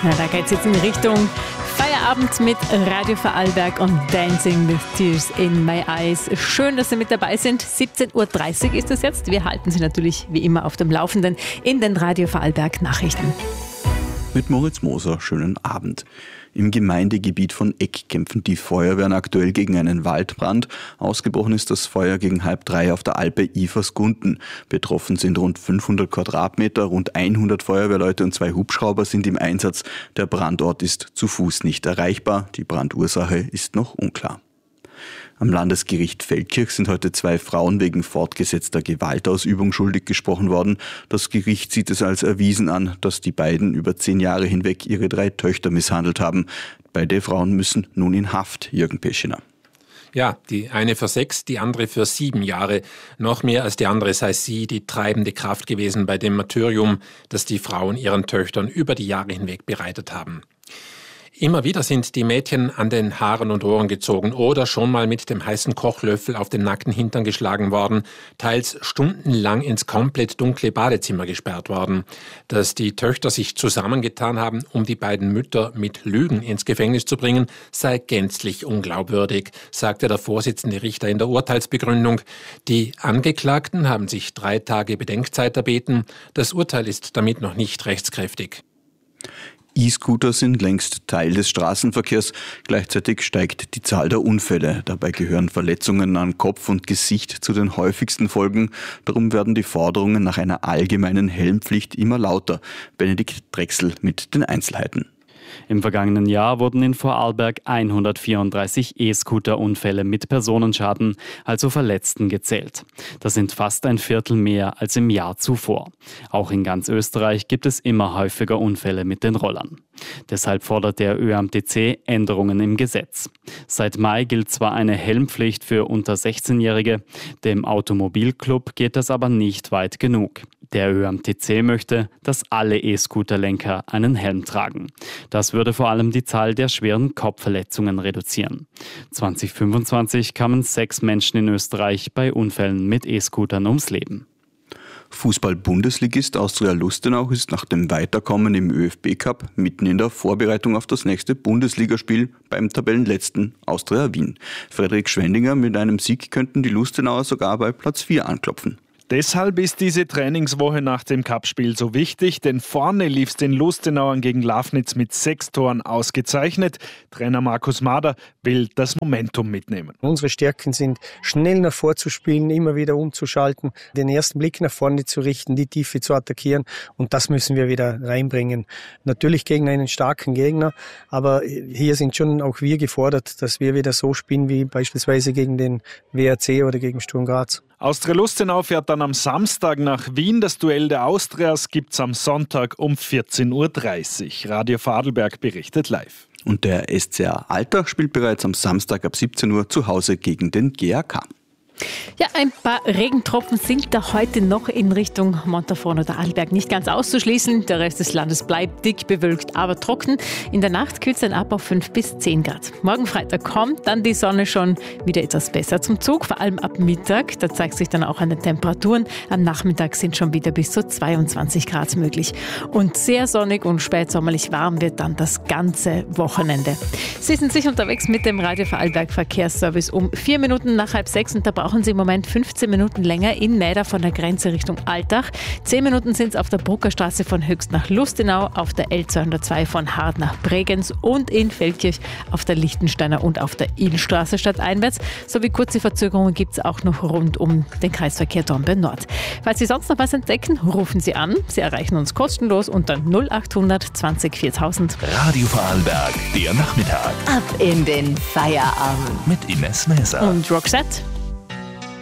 Na, da geht es jetzt in Richtung Feierabend mit Radio Vorarlberg und Dancing with Tears in My Eyes. Schön, dass Sie mit dabei sind. 17.30 Uhr ist es jetzt. Wir halten Sie natürlich wie immer auf dem Laufenden in den Radio Vorarlberg Nachrichten. Mit Moritz Moser, schönen Abend. Im Gemeindegebiet von Eck kämpfen die Feuerwehren aktuell gegen einen Waldbrand. Ausgebrochen ist das Feuer gegen 2:30 auf der Alpe Iversgunden. Betroffen sind rund 500 Quadratmeter, rund 100 Feuerwehrleute und 2 Hubschrauber sind im Einsatz. Der Brandort ist zu Fuß nicht erreichbar. Die Brandursache ist noch unklar. Am Landesgericht Feldkirch sind heute 2 Frauen wegen fortgesetzter Gewaltausübung schuldig gesprochen worden. Das Gericht sieht es als erwiesen an, dass die beiden über 10 Jahre hinweg ihre 3 Töchter misshandelt haben. Beide Frauen müssen nun in Haft, Jürgen Peschiner. Ja, die eine für 6, die andere für 7 Jahre. Noch mehr als die andere sei sie die treibende Kraft gewesen bei dem Martyrium, das die Frauen ihren Töchtern über die Jahre hinweg bereitet haben. Immer wieder sind die Mädchen an den Haaren und Ohren gezogen oder schon mal mit dem heißen Kochlöffel auf den nackten Hintern geschlagen worden, teils stundenlang ins komplett dunkle Badezimmer gesperrt worden. Dass die Töchter sich zusammengetan haben, um die beiden Mütter mit Lügen ins Gefängnis zu bringen, sei gänzlich unglaubwürdig, sagte der Vorsitzende Richter in der Urteilsbegründung. Die Angeklagten haben sich 3 Tage Bedenkzeit erbeten. Das Urteil ist damit noch nicht rechtskräftig. E-Scooter sind längst Teil des Straßenverkehrs. Gleichzeitig steigt die Zahl der Unfälle. Dabei gehören Verletzungen an Kopf und Gesicht zu den häufigsten Folgen. Darum werden die Forderungen nach einer allgemeinen Helmpflicht immer lauter. Benedikt Drechsel mit den Einzelheiten. Im vergangenen Jahr wurden in Vorarlberg 134 E-Scooter-Unfälle mit Personenschaden, also Verletzten, gezählt. Das sind fast ein Viertel mehr als im Jahr zuvor. Auch in ganz Österreich gibt es immer häufiger Unfälle mit den Rollern. Deshalb fordert der ÖAMTC Änderungen im Gesetz. Seit Mai gilt zwar eine Helmpflicht für unter 16-Jährige, dem Automobilclub geht das aber nicht weit genug. Der ÖAMTC möchte, dass alle E-Scooter-Lenker einen Helm tragen. Das würde vor allem die Zahl der schweren Kopfverletzungen reduzieren. 2025 kamen 6 Menschen in Österreich bei Unfällen mit E-Scootern ums Leben. Fußball-Bundesligist Austria Lustenau ist nach dem Weiterkommen im ÖFB-Cup mitten in der Vorbereitung auf das nächste Bundesligaspiel beim Tabellenletzten Austria Wien. Frederik Schwendinger: Mit einem Sieg könnten die Lustenauer sogar bei Platz 4 anklopfen. Deshalb ist diese Trainingswoche nach dem Cup-Spiel so wichtig, denn vorne lief es den Lustenauern gegen Lafnitz mit 6 Toren ausgezeichnet. Trainer Markus Mader will das Momentum mitnehmen. Unsere Stärken sind, schnell nach vorzuspielen, immer wieder umzuschalten, den ersten Blick nach vorne zu richten, die Tiefe zu attackieren, und das müssen wir wieder reinbringen. Natürlich gegen einen starken Gegner, aber hier sind schon auch wir gefordert, dass wir wieder so spielen wie beispielsweise gegen den WRC oder gegen Sturm Graz. Austria Lustenau fährt dann am Samstag nach Wien. Das Duell der Austrias gibt's am Sonntag um 14.30 Uhr. Radio Vorarlberg berichtet live. Und der SCA Alltag spielt bereits am Samstag ab 17 Uhr zu Hause gegen den GAK. Ja, ein paar Regentropfen sind da heute noch in Richtung Montafon oder Arlberg nicht ganz auszuschließen. Der Rest des Landes bleibt dick bewölkt, aber trocken. In der Nacht kühlt es dann ab auf 5 bis 10 Grad. Morgen Freitag kommt dann die Sonne schon wieder etwas besser zum Zug, vor allem ab Mittag. Da zeigt sich dann auch an den Temperaturen. Am Nachmittag sind schon wieder bis zu 22 Grad möglich. Und sehr sonnig und spätsommerlich warm wird dann das ganze Wochenende. Sie sind sicher unterwegs mit dem Radio Vorarlberg Verkehrsservice um 4 Minuten nach 5:30 und da brauchen Sie im Moment 15 Minuten länger in Mäder von der Grenze Richtung Altach. 10 Minuten sind es auf der Bruckerstraße von Höchst nach Lustenau, auf der L202 von Hart nach Bregenz und in Feldkirch auf der Lichtensteiner und auf der Ilstraße stadteinwärts. Sowie kurze Verzögerungen gibt es auch noch rund um den Kreisverkehr Dornbirn Nord. Falls Sie sonst noch was entdecken, rufen Sie an. Sie erreichen uns kostenlos unter 0800 20 4000. Radio Vorarlberg, der Nachmittag. Ab in den Feierabend. Mit Ines Mäser Und Roxette.